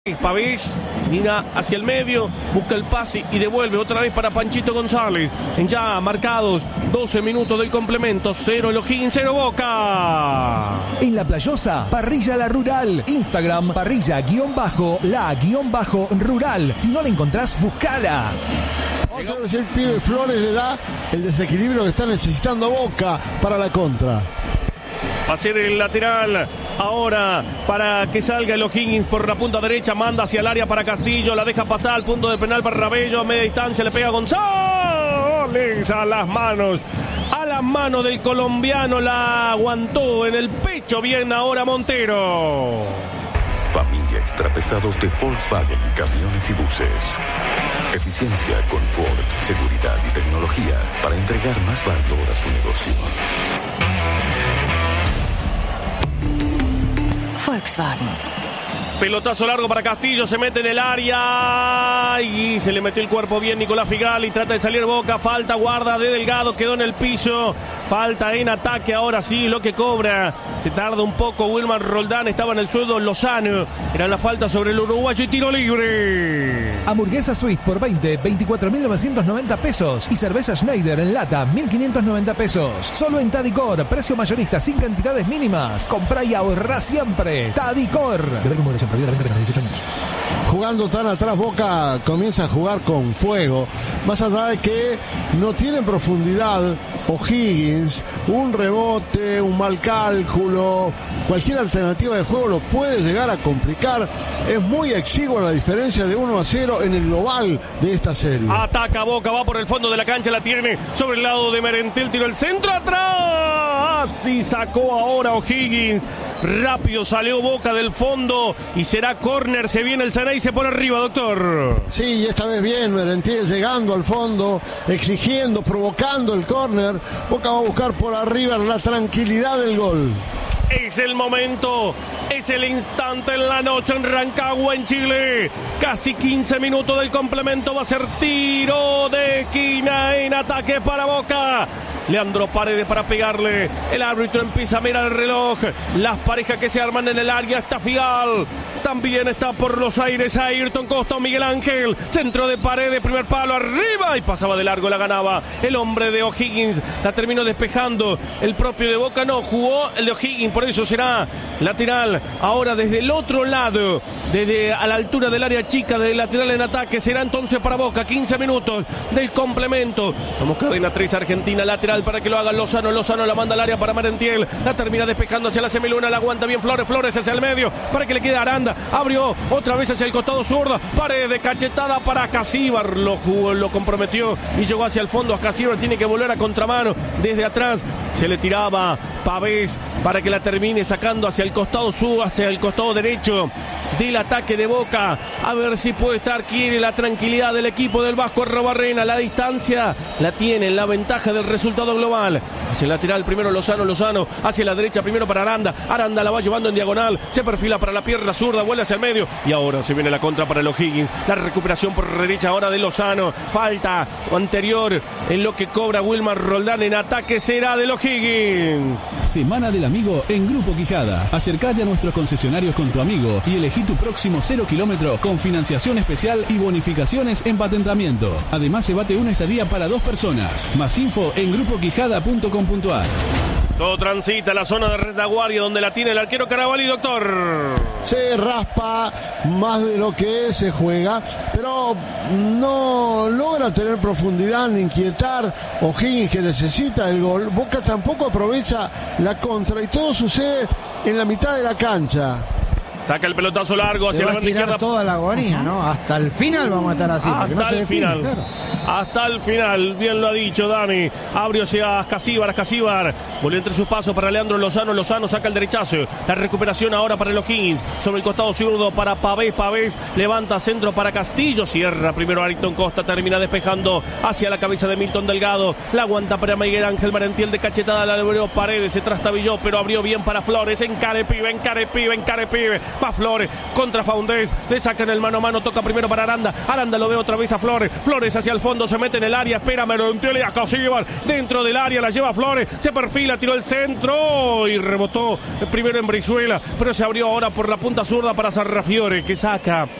Pavés mira hacia el medio, busca el pase y devuelve otra vez para Panchito González. En ya marcados 12 minutos del complemento, 0 el O'Higgins, 0 Boca. En La Playosa, Parrilla La Rural. Instagram, parrilla_la_rural. Si no la encontrás, buscala. Vamos a ver si el pibe Flores le da el desequilibrio que está necesitando Boca para la contra. Va a ser el lateral ahora para que salga el O'Higgins por la punta derecha. Manda hacia el área para Castillo. La deja pasar al punto de penal para Rabello. A media distancia le pega González a las manos. A las manos del colombiano. La aguantó en el pecho bien ahora Montero. Familia Extrapesados de Volkswagen, camiones y buses. Eficiencia, confort, seguridad y tecnología para entregar más valor a su negocio. Volkswagen. Pelotazo largo para Castillo, se mete en el área y se le metió el cuerpo bien Nicolás Figali, trata de salir Boca, falta, guarda de Delgado, quedó en el piso, falta en ataque, ahora sí lo que cobra, se tarda un poco, Wilmar Roldán estaba en el suelo, Lozano, era la falta sobre el uruguayo y tiro libre. Hamburguesa Suite por 24.990 pesos y cerveza Schneider en lata 1.590 pesos. Solo en Tadicor, precio mayorista sin cantidades mínimas. Comprá y ahorrá siempre. Tadicor. Jugando tan atrás, Boca comienza a jugar con fuego. Más allá de que no tiene profundidad O'Higgins, un rebote, un mal cálculo, cualquier alternativa de juego lo puede llegar a complicar. Es muy exigua la diferencia de 1-0 en el global de esta serie. Ataca Boca, va por el fondo de la cancha, la tiene sobre el lado de Merentiel, tiró el centro atrás. Así sacó ahora O'Higgins. Rápido salió Boca del fondo y será córner. Se viene el Ceneice por arriba, doctor. Sí, y esta vez bien, Merentiel llegando al fondo, exigiendo, provocando el córner. Boca va a buscar por arriba la tranquilidad del gol. Es el momento, es el instante en la noche en Rancagua, en Chile. Casi 15 minutos del complemento. Va a ser tiro de esquina en ataque para Boca. Leandro Paredes para pegarle. El árbitro empieza a mirar el reloj. Las parejas que se arman en el área. Está Figal. También está por los aires Ayrton Costa o Miguel Ángel. Centro de Paredes, primer palo arriba. Y pasaba de largo, la ganaba el hombre de O'Higgins. La terminó despejando el propio de Boca. No, jugó el de O'Higgins. Por eso será lateral. Ahora desde el otro lado. Desde a la altura del área chica. De lateral en ataque. Será entonces para Boca. 15 minutos del complemento. Somos Cadena 3 Argentina. Lateral para que lo haga Lozano. Lozano la manda al área para Merentiel. La termina despejando hacia la semiluna. La aguanta bien Flores. Flores hacia el medio para que le quede Aranda. Abrió otra vez hacia el costado zurda. Paredes, cachetada para Casíbar. Lo jugó, lo comprometió y llegó hacia el fondo. A Casíbar tiene que volver a contramano. Desde atrás se le tiraba Pavés para que la termine sacando hacia el costado sur, hacia el costado derecho del ataque de Boca. A ver si puede estar. Quiere la tranquilidad del equipo del Vasco Arrobarrena. La distancia la tiene, la ventaja del resultado global. Hacia el lateral primero Lozano. Lozano hacia la derecha primero para Aranda. Aranda la va llevando en diagonal. Se perfila para la pierna zurda. Vuelve hacia el medio. Y ahora se viene la contra para el O'Higgins. La recuperación por derecha ahora de Lozano. Falta anterior en lo que cobra Wilmar Roldán. En ataque será del O'Higgins. Semana del Amigo en Grupo Quijada. Acercate a nuestros concesionarios con tu amigo y elegí tu próximo 0 kilómetro con financiación especial y bonificaciones en patentamiento. Además, llévate una estadía para 2 personas. Más info en grupoquijada.com.ar. Todo transita la zona de retaguardia donde la tiene el arquero Carabalí, doctor. Se raspa más de lo que se juega, pero no logra tener profundidad ni inquietar O'Higgins, que necesita el gol. Boca tampoco aprovecha la contra y todo sucede en la mitad de la cancha. Saca el pelotazo largo hacia la banda izquierda. Toda la agonía, ¿no? Hasta el final vamos a estar así. Hasta no el final. Claro. Hasta el final. Bien lo ha dicho Dani. Abrió hacia Casíbar. Casíbar volvió entre sus pasos para Leandro Lozano. Lozano saca el derechazo. La recuperación ahora para el O'Higgins. Sobre el costado zurdo para Pavés. Pavés levanta centro para Castillo. Cierra primero Ayrton Costa. Termina despejando hacia la cabeza de Milton Delgado. La aguanta para Miguel Ángel Merentiel de cachetada. La abrió Paredes. Se trastabilló, pero abrió bien para Flores. Encare pibe. Va Flores contra Faundés. Le sacan el mano a mano. Toca primero para Aranda. Aranda lo ve otra vez a Flores. Flores hacia el fondo. Se mete en el área. Espera Merentiel y acá se llevan dentro del área. La lleva Flores. Se perfila. Tiró el centro. Y rebotó primero en Brizuela. Pero se abrió ahora por la punta zurda para Sarrafiore, que saca